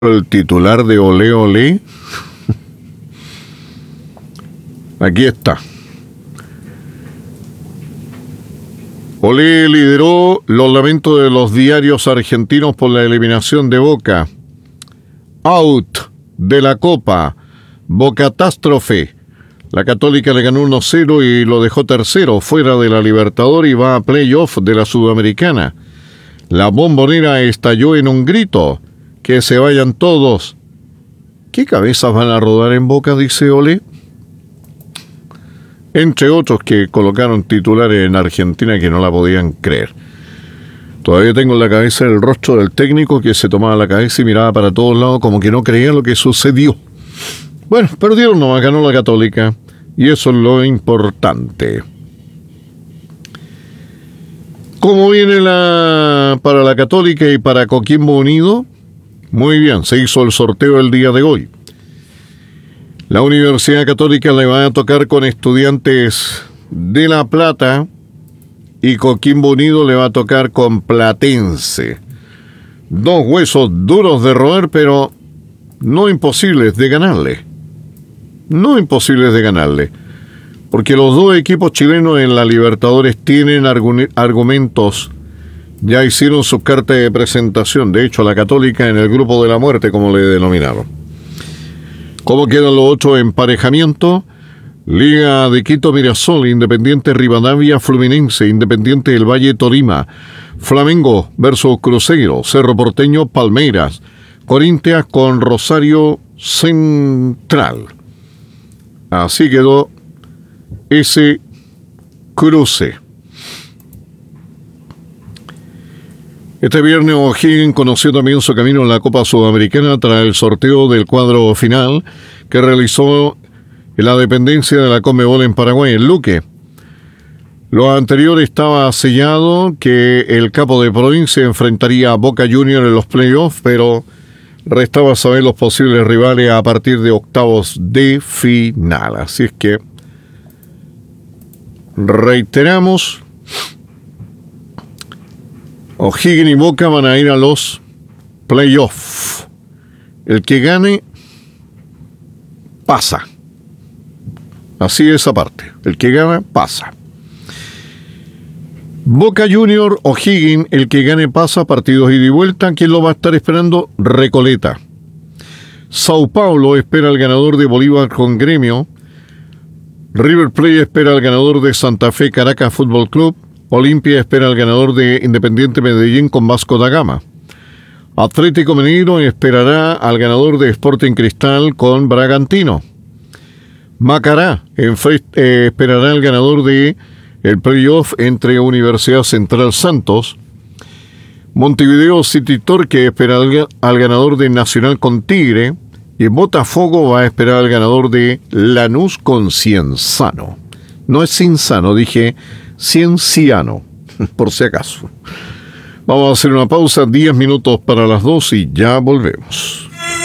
El titular de Olé Olé. Aquí está. Olé lideró los lamentos de los diarios argentinos por la eliminación de Boca. Out de la Copa. Bocatástrofe. La Católica le ganó 1-0 y lo dejó tercero, fuera de la Libertadores, y va a playoff de la Sudamericana. La Bombonera estalló en un grito. Que se vayan todos. ¿Qué cabezas van a rodar en Boca?, dice Olé. Entre otros que colocaron titulares en Argentina que no la podían creer. Todavía tengo en la cabeza el rostro del técnico que se tomaba la cabeza y miraba para todos lados como que no creía lo que sucedió. Bueno, perdieron nomás, ganó la Católica. Y eso es lo importante. ¿Cómo viene para la Católica y para Coquimbo Unido? Muy bien, se hizo el sorteo el día de hoy. La Universidad Católica le va a tocar con Estudiantes de La Plata y Coquimbo Unido le va a tocar con Platense. Dos huesos duros de roer, pero no imposibles de ganarle. No imposibles de ganarle. Porque los dos equipos chilenos en la Libertadores tienen argumentos. Ya hicieron sus cartas de presentación. De hecho, la Católica en el grupo de la muerte, como le denominaron. ¿Cómo quedan los otros emparejamientos? Liga de Quito, Mirasol, Independiente Rivadavia, Fluminense, Independiente del Valle, Tolima, Flamengo versus Cruzeiro, Cerro Porteño, Palmeiras, Corinthians con Rosario Central. Así quedó ese cruce. Este viernes O'Higgins conoció también su camino en la Copa Sudamericana tras el sorteo del cuadro final que realizó en la dependencia de la Conmebol en Paraguay, en Luque. Lo anterior estaba sellado que el capo de provincia enfrentaría a Boca Juniors en los playoffs, pero restaba saber los posibles rivales a partir de octavos de final. Así es que reiteramos, O'Higgins y Boca van a ir a los playoffs. El que gane, pasa. Así es aparte. El que gana, pasa. Boca Junior, O'Higgins, el que gane pasa, partidos ida y vuelta. ¿Quién lo va a estar esperando? Recoleta. Sao Paulo espera al ganador de Bolívar con Gremio. River Plate espera al ganador de Santa Fe Caracas Fútbol Club. Olimpia espera al ganador de Independiente Medellín con Vasco da Gama. Atlético Mineiro esperará al ganador de Sporting Cristal con Bragantino. Macará esperará al ganador de el playoff entre Universidad Central Santos. Montevideo City Torque espera al ganador de Nacional con Tigre. Y Botafogo va a esperar al ganador de Lanús con Cienzano. No es Cienzano, dije Cienciano, por si acaso. Vamos a hacer una pausa, 10 minutos para las 2 y ya volvemos.